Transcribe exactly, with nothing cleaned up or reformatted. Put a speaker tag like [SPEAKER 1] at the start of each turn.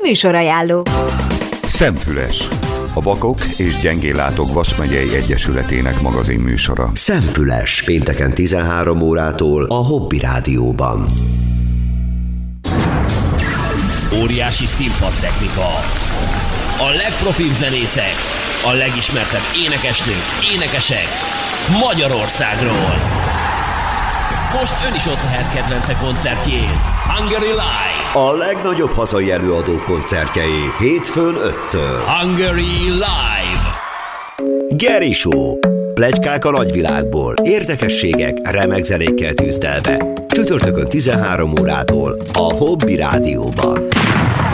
[SPEAKER 1] Műsorajánló.
[SPEAKER 2] Szemfüles, a Vakok és Gyengéllátók Vas megyei egyesületének magazin műsora.
[SPEAKER 3] Szemfüles, pénteken tizenhárom órától a Hobby Rádióban.
[SPEAKER 4] Óriási színpadtechnika, a legprofibb zenészek, a legismertebb énekesnők, énekesek Magyarországról. Most ön is ott lehet kedvence koncertjén. Hungary Live.
[SPEAKER 3] A legnagyobb hazai előadók koncertjei hétfőn öttől.
[SPEAKER 4] Hungary Live.
[SPEAKER 3] Geri Show. Pletykák a nagyvilágból, érdekességek, remek zenékkel tűzdelve. Csütörtökön tizenhárom órától a Hobby Rádióban.